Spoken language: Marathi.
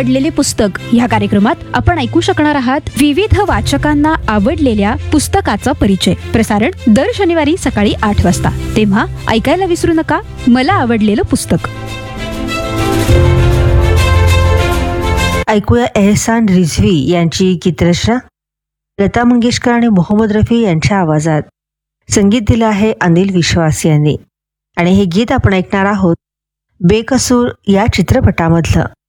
आवडलेले पुस्तक ह्या कार्यक्रमात आपण ऐकू शकणार आहात विविध वाचकांना आवडलेल्या पुस्तकाचा परिचय. प्रसारण दर शनिवारी सकाळी 8 वाजता. तेव्हा ऐकायला विसरू नका मला आवडलेलं पुस्तक. ऐकूया एहसान रिझवी यांची गीतरचना लता मंगेशकर आणि मोहम्मद रफी यांच्या आवाजात. संगीत दिलं आहे अनिल विश्वास यांनी. आणि हे गीत आपण ऐकणार आहोत बेकसूर या चित्रपटामधलं.